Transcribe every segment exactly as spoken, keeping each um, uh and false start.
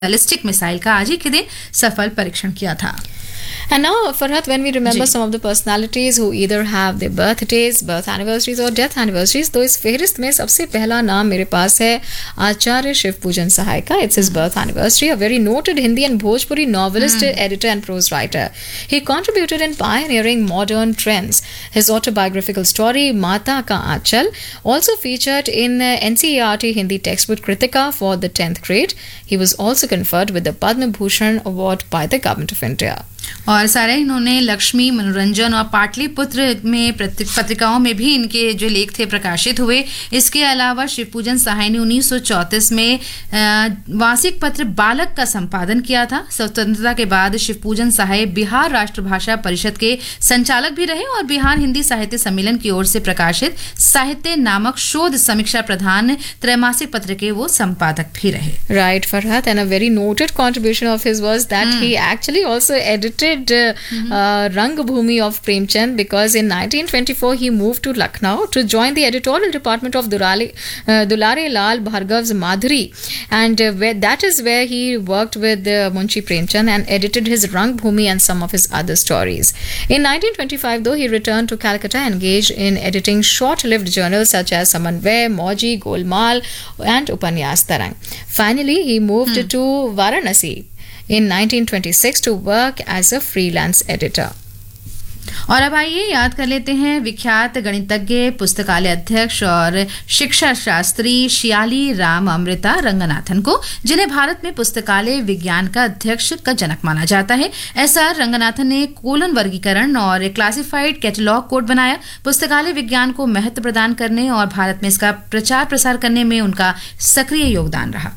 Ballistic missile का आज ही के दिन सफल परीक्षण किया था। And now, Farhat, when we remember ji. some of the personalities who either have their birthdays, birth anniversaries or death anniversaries, तो इस फहरिस्त में सबसे पहला नाम मेरे पास है आचार्य शिव पूजन सहाय का. It's his birth anniversary. A very noted Hindi and Bhojpuri novelist, mm. editor and prose writer. He contributed in pioneering modern trends. His autobiographical story Mata Ka Aanchal also featured in uh, N C E R T Hindi textbook Kritika for the tenth grade. He was also conferred with the Padma Bhushan Award by the Government of India. और सारे इन्होंने लक्ष्मी, मनोरंजन और पाटलिपुत्र में पत्रिकाओं में भी इनके जो लेख थे प्रकाशित हुए. इसके अलावा शिव पूजन सहाय ने उन्नीस सौ चौंतीस में मासिक पत्र बालक का संपादन किया था. स्वतंत्रता के बाद शिव पूजन सहाय बिहार राष्ट्रभाषा परिषद के संचालक भी रहे और बिहार हिंदी साहित्य सम्मेलन की ओर से प्रकाशित साहित्य नामक शोध समीक्षा प्रधान त्रैमासिक पत्र के वो संपादक भी रहे. Right, Farhat, and a very noted contribution of his was that mm. he actually also edited Uh, mm-hmm. uh, Rangbhumi of Premchand, because in nineteen twenty-four he moved to Lucknow to join the editorial department of Durale, uh, Dulare Lal Bhargav's Madhuri, and uh, where, that is where he worked with uh, Munshi Premchand and edited his Rangbhumi and some of his other stories. In nineteen twenty-five, though, he returned to Calcutta, engaged in editing short-lived journals such as Samanvay, Mauji, Golmaal and Upanyas Tarang. Finally, he moved mm. to Varanasi in nineteen twenty-six to work as a freelance editor. और अब आइए याद कर लेते हैं विख्यात गणितज्ञ, पुस्तकालय अध्यक्ष और शिक्षा शास्त्री शियाली राम अमृता रंगनाथन को, जिन्हें भारत में पुस्तकालय विज्ञान का अध्यक्ष का जनक माना जाता है. ऐसा रंगनाथन ने कोलन वर्गीकरण और क्लासिफाइड कैटलॉग कोड बनाया. पुस्तकालय विज्ञान को महत्व प्रदान करने और भारत में इसका प्रचार प्रसार करने में उनका सक्रिय योगदान रहा.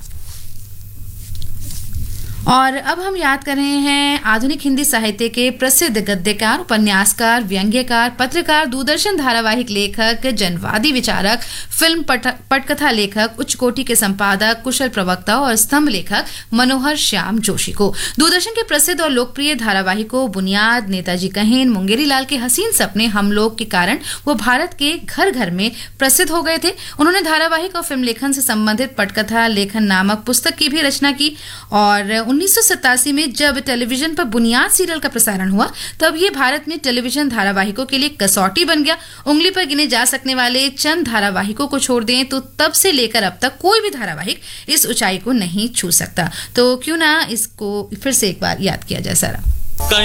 और अब हम याद कर रहे हैं आधुनिक हिंदी साहित्य के प्रसिद्ध गद्यकार, उपन्यासकार, व्यंग्यकार, पत्रकार, दूरदर्शन धारावाहिक लेखक, जनवादी विचारक, फिल्म पट, पटकथा लेखक, उच्च कोटि के संपादक, कुशल प्रवक्ता और स्तंभ लेखक मनोहर श्याम जोशी को. दूरदर्शन के प्रसिद्ध और लोकप्रिय धारावाहिकों बुनियाद, नेताजी कहें, मुंगेरी लाल के हसीन सपने, हम लोग के कारण वो भारत के घर घर में प्रसिद्ध हो गए थे. उन्होंने धारावाहिक और फिल्म लेखन से संबंधित पटकथा लेखन नामक पुस्तक की भी रचना की. और उन्नीस सौ सतासी में जब टेलीविजन पर बुनियाद सीरियल का प्रसारण हुआ, तब ये भारत में टेलीविजन धारावाहिकों के लिए कसौटी बन गया. उंगली पर गिने जा सकने वाले चंद धारावाहिकों को छोड़ दें तो तब से लेकर अब तक कोई भी धारावाहिक इस ऊंचाई को नहीं छू सकता. तो क्यों ना इसको फिर से एक बार याद किया जाए सारा.